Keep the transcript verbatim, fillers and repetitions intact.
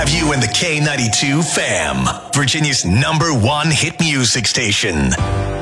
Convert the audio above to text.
Have you in the K ninety-two fam, Virginia's number one hit music station.